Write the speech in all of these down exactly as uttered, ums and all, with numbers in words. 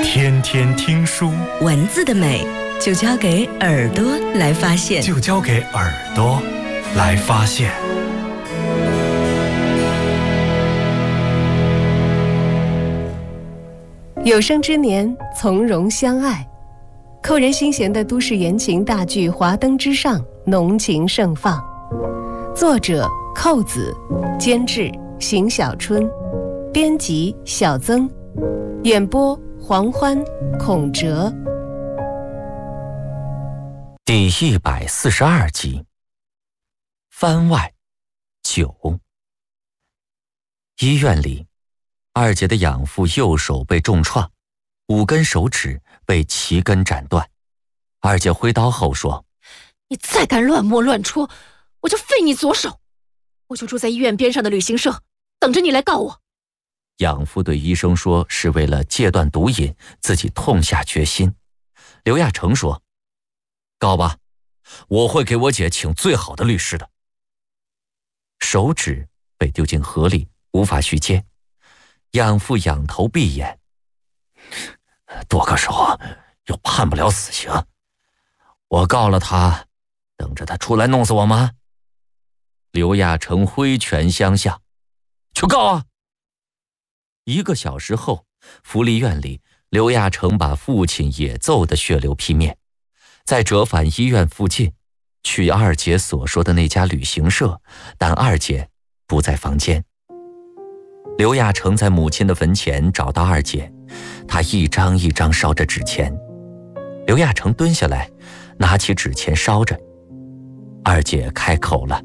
天天听书， 文字的美就交给耳朵来发现， 就交给耳朵来发现。 有生之年，从容相爱。扣人心弦的都市言情大剧《华灯之上》浓情盛放，作者寇子，监制邢小春，编辑小曾，演播黄欢、孔哲。 第一百四十二集，番外九。医院里，二姐的养父右手被重创，五根手指被齐根斩断。二姐挥刀后说：“ 你再敢乱摸乱戳，我就废你左手！我就住在医院边上的旅行社，等着你来告我。” 养父对医生说是为了戒断毒瘾，自己痛下决心。刘亚成说：“告吧，我会给我姐请最好的律师的。”手指被丢进河里，无法续接。养父仰头闭眼，剁个手又判不了死刑，我告了他，等着他出来弄死我吗？刘亚成挥拳相向：“去告啊！”一个小时后，福利院里，刘亚成把父亲也揍得血流披面。在折返医院附近，去二姐所说的那家旅行社，但二姐不在房间。刘亚成在母亲的坟前找到二姐，她一张一张烧着纸钱。刘亚成蹲下来，拿起纸钱烧着。二姐开口了：“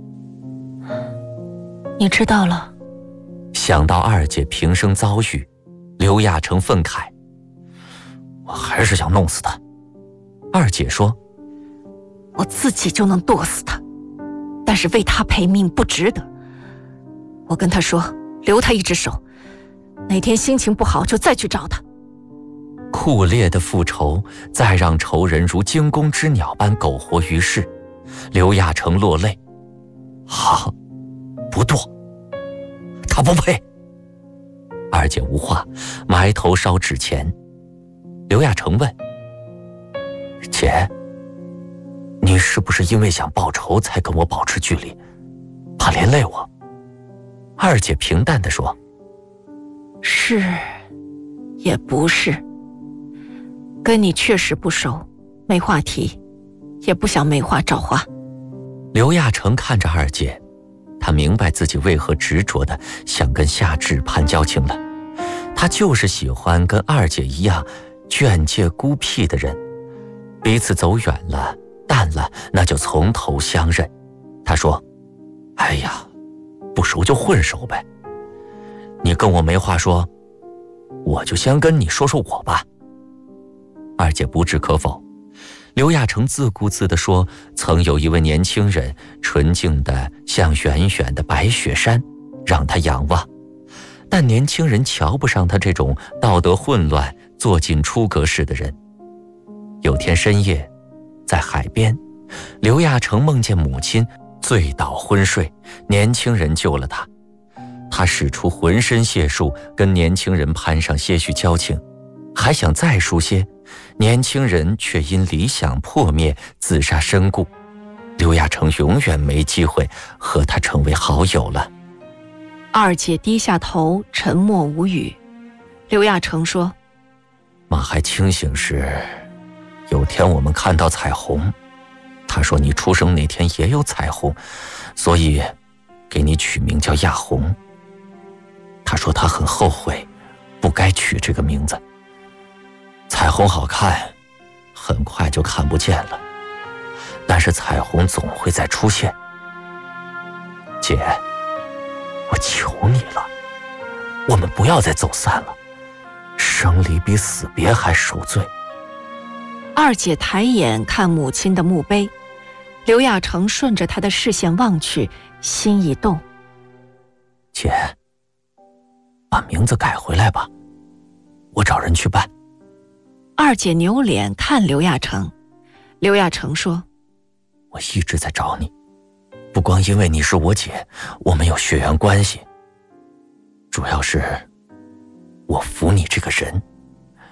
你知道了。” 想到二姐平生遭遇，刘亚成愤慨：“我还是想弄死她。”二姐说：“ 我自己就能剁死她，但是为她赔命不值得。我跟她说，留她一只手，哪天心情不好就再去找她。” 酷烈的复仇再让仇人如惊弓之鸟般苟活于世。刘亚成落泪：“好，不剁，他不配。”二姐无话，埋头烧纸钱。刘亚成问：“姐，你是不是因为想报仇才跟我保持距离，怕连累我？”二姐平淡地说：“ 是，也不是。跟你确实不熟，没话题，也不想没话找话。” 刘亚成看着二姐，他明白自己为何执着地想跟夏至攀交情了。他就是喜欢跟二姐一样眷戒孤僻的人，彼此走远了淡了，那就从头相认。他说：“哎呀，不熟就混熟呗，你跟我没话说，我就先跟你说说我吧。”二姐不置可否。刘亚成自顾自地说，曾有一位年轻人纯净的像远远的白雪山，让他仰望，但年轻人瞧不上他这种道德混乱做尽出格事的人。有天深夜，在海边，刘亚成梦见母亲醉倒昏睡，年轻人救了他。他使出浑身解数跟年轻人攀上些许交情，还想再疏些，年轻人却因理想破灭自杀身故。刘亚成永远没机会和他成为好友了。 二姐低下头，沉默无语。刘亚成说：“ 妈还清醒时，有天我们看到彩虹，她说你出生那天也有彩虹，所以给你取名叫亚红。她说她很后悔不该取这个名字。彩虹好看，很快就看不见了，但是彩虹总会再出现。姐，我求你了，我们不要再走散了，生离比死别还受罪。” 二姐抬眼看母亲的墓碑，刘亚成顺着她的视线望去，心一动：“ 姐，把名字改回来吧，我找人去办。” 二姐扭脸看刘亚成。刘亚成说：“ 我一直在找你，不光因为你是我姐，我们有血缘关系，主要是我服你这个人。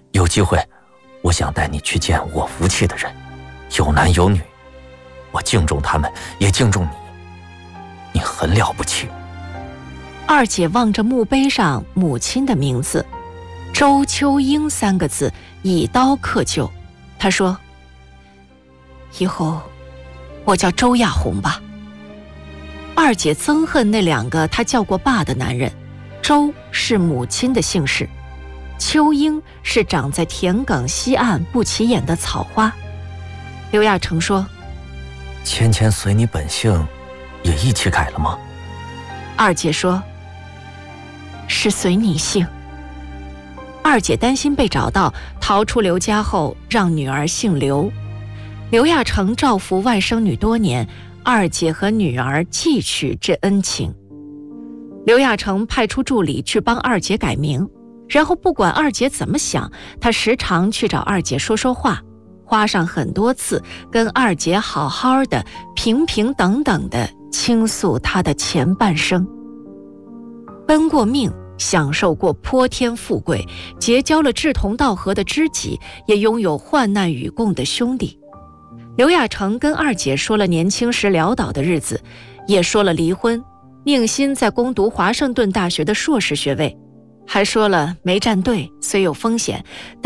有机会，我想带你去见我服气的人，有男有女，我敬重他们，也敬重你，你很了不起。 二姐望着墓碑上母亲的名字周秋英三个字，以刀刻就。她说：以后我叫周亚红吧。二姐憎恨那两个她叫过爸的男人，周是母亲的姓氏，秋英是长在田埂西岸不起眼的草花。刘亚成说： 芊芊随你本姓也一起改了吗？ 二姐说：是随你姓。二姐担心被找到，逃出刘家后让女儿姓刘。刘亚成照拂外甥女多年，二姐和女儿记取这恩情。刘亚成派出助理去帮二姐改名，然后不管二姐怎么想，他时常去找二姐说说话，花上很多次跟二姐好好的平平等等的倾诉他的前半生。奔过命，享受过泼天富贵，结交了志同道合的知己，也拥有患难与共的兄弟。刘亚成跟二姐说了年轻时潦倒的日子，也说了离婚，宁心在攻读华盛顿大学的硕士学位，还说了没站队虽有风险，